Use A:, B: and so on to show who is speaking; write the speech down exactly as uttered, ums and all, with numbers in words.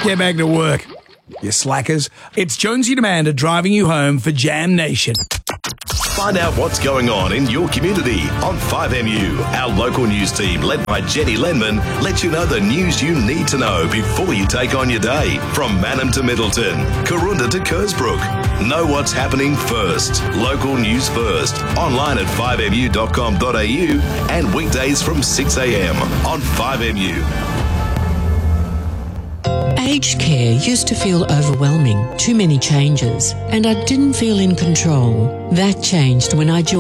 A: get back to work, you slackers. It's Jonesy Demander driving you home for Jam Nation.
B: Find out what's going on in your community on five M U. Our local news team, led by Jenny Lenman, lets you know the news you need to know before you take on your day. From Mannum to Middleton, Karoonda to Kersbrook. Know what's happening first. Local news first. Online at five m u dot com dot a u and weekdays from six a m on five M U.
C: Aged care used to feel overwhelming, too many changes, and I didn't feel in control. That changed when I joined